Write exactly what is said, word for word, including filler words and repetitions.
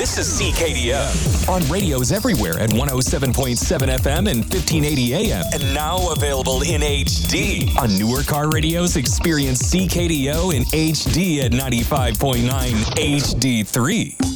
This is C K D O. On radios everywhere at one oh seven point seven F M and fifteen eighty A M. And now available in H D. On newer car radios, experience C K D O in H D at ninety-five point nine H D three.